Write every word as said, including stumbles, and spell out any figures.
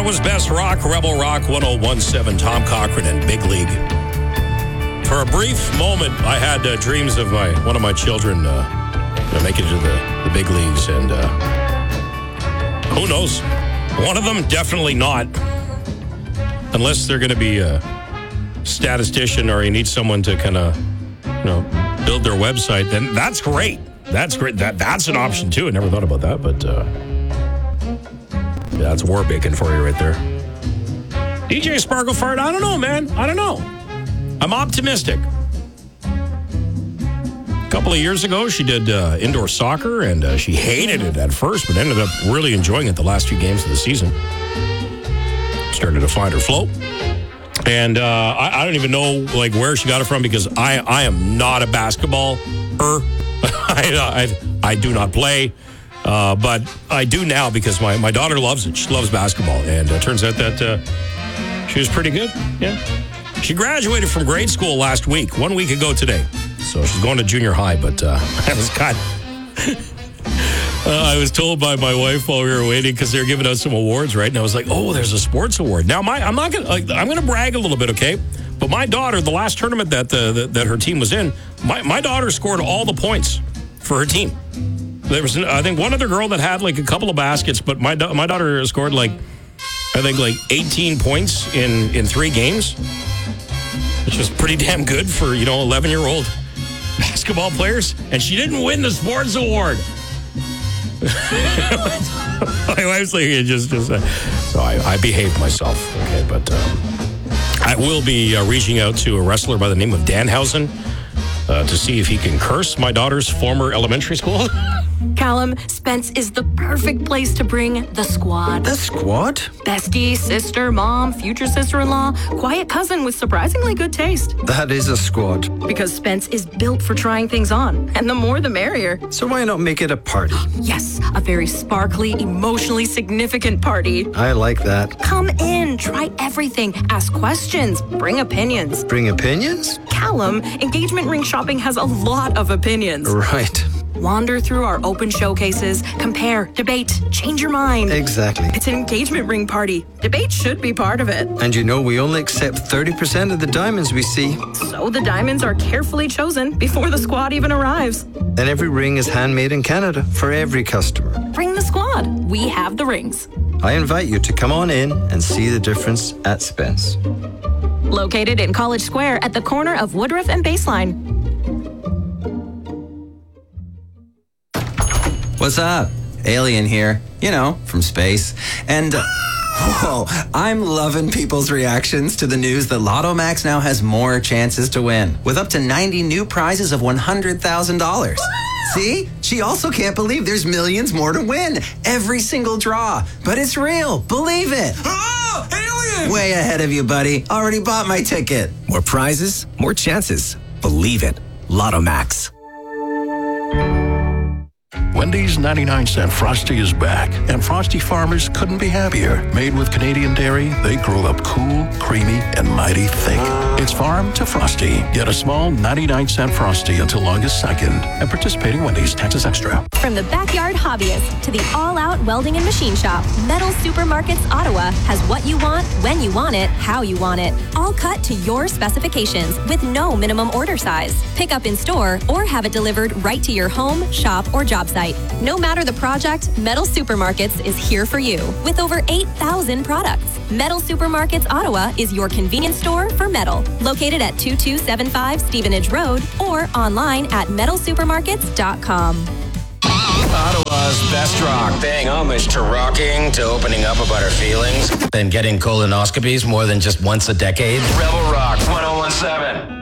was Best Rock, Rebel Rock one oh one seven, Tom Cochran and Big League. For a brief moment, I had uh, dreams of my one of my children uh, you know, making it to the, the big leagues, and uh, who knows? One of them, definitely not. Unless they're going to be a statistician or you need someone to kind of, you know, build their website, then that's great. That's great. That That's an option, too. I never thought about that, but uh, yeah, that's war bacon for you right there. D J Sparklefart, I don't know, man. I don't know. I'm optimistic. A couple of years ago, she did uh, indoor soccer, and uh, she hated it at first, but ended up really enjoying it the last few games of the season. Started to find her flow. And uh, I, I don't even know like where she got it from, because I, I am not a basketball-er. I, I, I do not play. Uh, but I do now because my, my daughter loves it. She loves basketball. And it turns out that uh, she was pretty good. Yeah. She graduated from grade school last week, one week ago today. So she's going to junior high, but uh, I was kind uh, I was told by my wife while we were waiting, because they were giving out some awards, right? And I was like, oh, there's a sports award. Now, my I'm not gonna like, I'm gonna brag a little bit, okay? But my daughter, the last tournament that uh, that, that her team was in, my, my daughter scored all the points for her team. There was, I think, one other girl that had like a couple of baskets, but my my daughter scored like, I think, like eighteen points in, in three games, which was pretty damn good for, you know, eleven-year-old basketball players. And she didn't win the sports award. My wife's like, it just, just uh, so I, I behaved myself, okay, but um, I will be uh, reaching out to a wrestler by the name of Danhausen uh, to see if he can curse my daughter's former elementary school. Callum, Spence is the perfect place to bring the squad. The squad? Bestie, sister, mom, future sister-in-law, quiet cousin with surprisingly good taste. That is a squad. Because Spence is built for trying things on, and the more the merrier. So why not make it a party? Yes, a very sparkly, emotionally significant party. I like that. Come in, try everything, ask questions, bring opinions. Bring opinions? Callum, engagement ring shopping has a lot of opinions. Right. Wander through our open showcases, compare, debate, change your mind. Exactly. It's an engagement ring party. Debate should be part of it. And you know we only accept thirty percent of the diamonds we see. So the diamonds are carefully chosen before the squad even arrives. And every ring is handmade in Canada for every customer. Bring the squad. We have the rings. I invite you to come on in and see the difference at Spence. Located in College Square at the corner of Woodruff and Baseline. What's up? Alien here, you know, from space. And, uh, whoa, I'm loving people's reactions to the news that Lotto Max now has more chances to win, with up to ninety new prizes of one hundred thousand dollars. See? She also can't believe there's millions more to win every single draw. But it's real. Believe it. Oh, alien! Way ahead of you, buddy. Already bought my ticket. More prizes, more chances. Believe it. Lotto Max. Wendy's ninety-nine cent Frosty is back, and Frosty farmers couldn't be happier. Made with Canadian dairy, they grow up cool, creamy, and mighty thick. It's farm to Frosty. Get a small ninety-nine cent Frosty until August second. At participating Wendy's, taxes extra. From the backyard hobbyist to the all-out welding and machine shop, Metal Supermarkets Ottawa has what you want, when you want it, how you want it. All cut to your specifications with no minimum order size. Pick up in store or have it delivered right to your home, shop, or job site. No matter the project, Metal Supermarkets is here for you with over eight thousand products. Metal Supermarkets Ottawa is your convenience store for metal. Located at two two seven five Stevenage Road or online at metal supermarkets dot com. Ottawa's best rock, paying homage to rocking, to opening up about our feelings, then getting colonoscopies more than just once a decade. Rebel Rock one oh one seven.